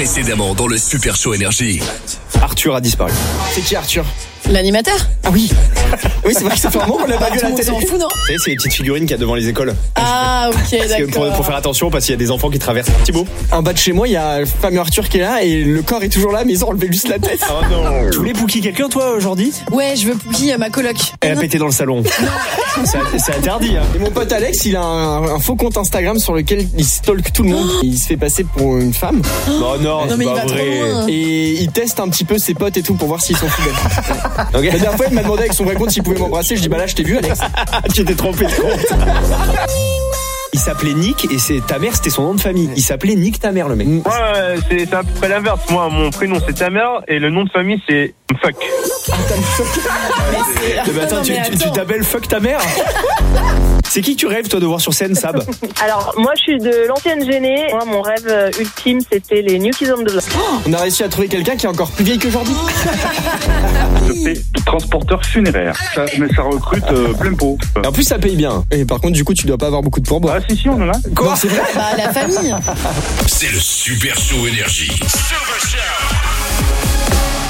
Précédemment dans le Super Show Énergie. Arthur a disparu. C'est qui Arthur? L'animateur? Ah oui. Oui, c'est vrai que ça fait un moment qu'on l'a pas vu à la télé. On s'en fout, non? Vous savez, c'est les petites figurines qu'il y a devant les écoles. Ah, ok, Parce que d'accord. pour faire attention, parce qu'il y a des enfants qui traversent. Thibaut. En bas de chez moi, il y a le fameux Arthur qui est là et le corps est toujours là, mais ils ont enlevé juste la tête. Oh non. Tu voulais booker quelqu'un, toi, aujourd'hui? Ouais, je veux Pouki, ma coloc. Elle a pété dans le salon. C'est interdit, hein. Et mon pote Alex, il a un faux compte Instagram sur lequel il stalk tout le monde. Il se fait passer pour une femme. Non, Non, mais c'est il pas va trop vrai. loin. Et il teste un petit peu ses potes et tout pour voir s'ils sont fidèles. Ok. La dernière fois, il m'a demandé avec son vrai compte s'il pouvait m'embrasser. Je dis bah là, je t'ai vu, Alex. Tu t'es trompé de compte. Il s'appelait Nick et ta mère, c'était son nom de famille. Il s'appelait Nick ta mère, le mec. Moi, c'est à peu près l'inverse. Moi, mon prénom, c'est ta mère et le nom de famille, c'est Fuck. Mais attends, Non, mais tu t'appelles Fuck ta mère? C'est qui que tu rêves, toi, de voir sur scène, Sab? Alors, moi, je suis de l'ancienne Gênée. Moi, mon rêve ultime, c'était les New Kids on the Block. On a réussi à trouver quelqu'un qui est encore plus vieille qu'aujourd'hui. Je fais transporteur funéraire. Mais ça recrute plein pot. Et en plus, ça paye bien. Et par contre, du coup, tu dois pas avoir beaucoup de pourboire. Ah si, on en a. Quoi? C'est vrai? Bah, la famille. C'est le Super Show Énergie. Super Show.